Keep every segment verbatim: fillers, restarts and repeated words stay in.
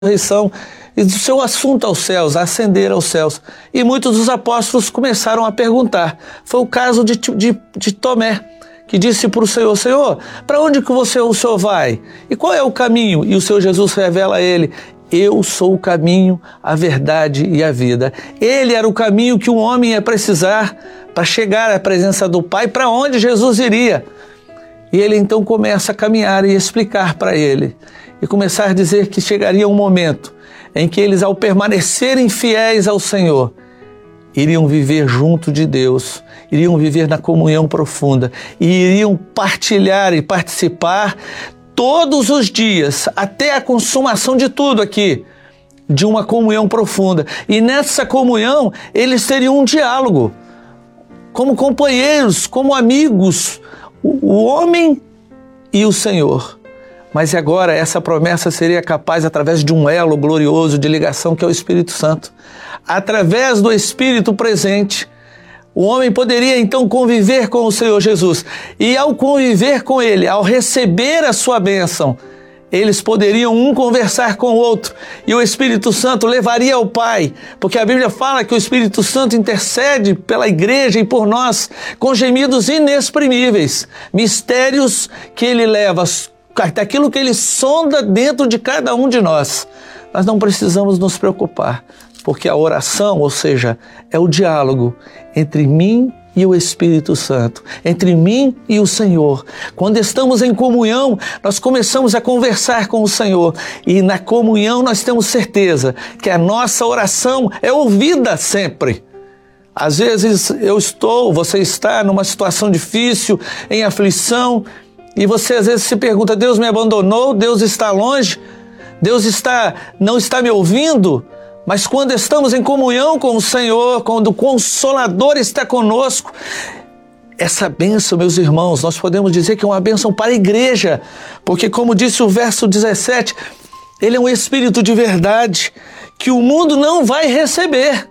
ressurreição e do seu assunto aos céus, a ascender aos céus. E muitos dos apóstolos começaram a perguntar. Foi o caso de, de, de Tomé, que disse para o Senhor: Senhor, para onde que você, o Senhor vai? E qual é o caminho? E o Senhor Jesus revela a ele: eu sou o caminho, a verdade e a vida. Ele era o caminho que o homem ia precisar para chegar à presença do Pai, para onde Jesus iria. E ele então começa a caminhar e explicar para ele, e começar a dizer que chegaria um momento em que eles, ao permanecerem fiéis ao Senhor, iriam viver junto de Deus, iriam viver na comunhão profunda, e iriam partilhar e participar todos os dias, até a consumação de tudo aqui, de uma comunhão profunda. E nessa comunhão eles teriam um diálogo, como companheiros, como amigos, o homem e o Senhor. Mas agora essa promessa seria capaz através de um elo glorioso de ligação, que é o Espírito Santo. Através do Espírito presente, o homem poderia então conviver com o Senhor Jesus. E ao conviver com Ele, ao receber a sua bênção, eles poderiam um conversar com o outro. E o Espírito Santo levaria ao Pai, porque a Bíblia fala que o Espírito Santo intercede pela igreja e por nós com gemidos inexprimíveis, mistérios que Ele leva, daquilo que Ele sonda dentro de cada um de nós. Nós não precisamos nos preocupar, porque a oração, ou seja, é o diálogo entre mim e o Espírito Santo, entre mim e o Senhor. Quando estamos em comunhão, nós começamos a conversar com o Senhor, e na comunhão nós temos certeza que a nossa oração é ouvida sempre. Às vezes eu estou, você está numa situação difícil, em aflição, e você às vezes se pergunta: Deus me abandonou? Deus está longe? Deus está, não está me ouvindo? Mas quando estamos em comunhão com o Senhor, quando o Consolador está conosco, essa bênção, meus irmãos, nós podemos dizer que é uma bênção para a igreja, porque, como disse o verso dezessete, Ele é um Espírito de verdade que o mundo não vai receber.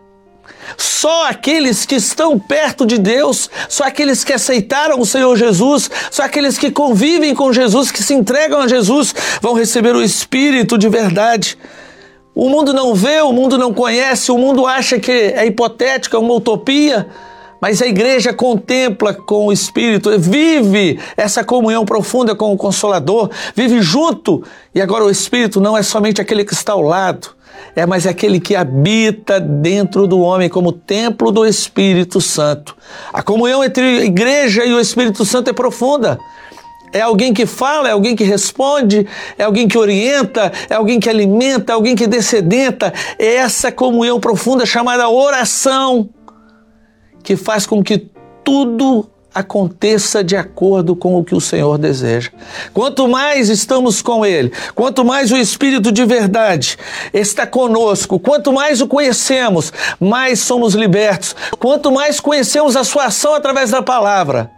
Só aqueles que estão perto de Deus, só aqueles que aceitaram o Senhor Jesus, só aqueles que convivem com Jesus, que se entregam a Jesus, vão receber o Espírito de verdade. O mundo não vê, o mundo não conhece, o mundo acha que é hipotético, é uma utopia, mas a igreja contempla com o Espírito, vive essa comunhão profunda com o Consolador, vive junto. E agora o Espírito não é somente aquele que está ao lado, é mais aquele que habita dentro do homem como templo do Espírito Santo. A comunhão entre a igreja e o Espírito Santo é profunda. É alguém que fala, é alguém que responde, é alguém que orienta, é alguém que alimenta, é alguém que descedenta. É essa comunhão profunda chamada oração que faz com que tudo aconteça de acordo com o que o Senhor deseja. Quanto mais estamos com Ele, quanto mais o Espírito de verdade está conosco, quanto mais o conhecemos, mais somos libertos. Quanto mais conhecemos a sua ação através da palavra,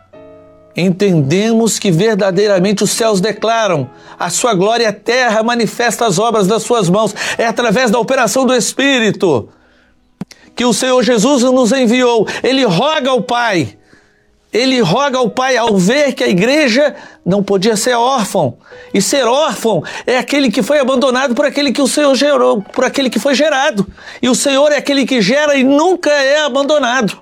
entendemos que verdadeiramente os céus declaram a sua glória, a terra manifesta as obras das suas mãos. É através da operação do Espírito que o Senhor Jesus nos enviou. Ele roga ao Pai, ele roga ao Pai ao ver que a igreja não podia ser órfão. E ser órfão é aquele que foi abandonado por aquele que o Senhor gerou, por aquele que foi gerado. E o Senhor é aquele que gera e nunca é abandonado.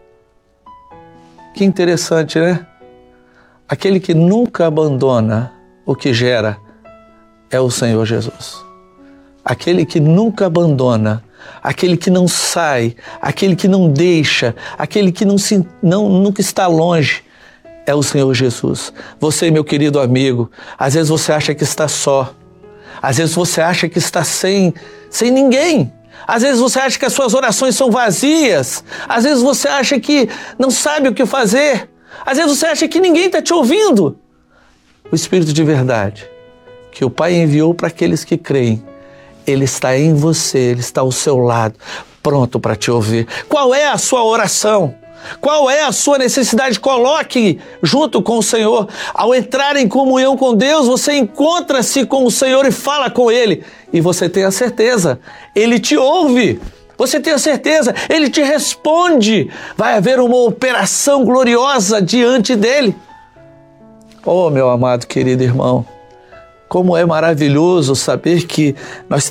Que interessante, né? Aquele que nunca abandona o que gera é o Senhor Jesus. Aquele que nunca abandona, aquele que não sai, aquele que não deixa, aquele que não se, não, nunca está longe, é o Senhor Jesus. Você, meu querido amigo, às vezes você acha que está só, às vezes você acha que está sem, sem ninguém. Às vezes você acha que as suas orações são vazias, às vezes você acha que não sabe o que fazer. Às vezes você acha que ninguém está te ouvindo. O Espírito de verdade, que o Pai enviou para aqueles que creem, Ele está em você, Ele está ao seu lado, pronto para te ouvir. Qual é a sua oração? Qual é a sua necessidade? Coloque junto com o Senhor. Ao entrar em comunhão com Deus, você encontra-se com o Senhor e fala com Ele. E você tem a certeza, Ele te ouve. Você tem a certeza, Ele te responde. Vai haver uma operação gloriosa diante dEle. Oh, meu amado, querido irmão, como é maravilhoso saber que nós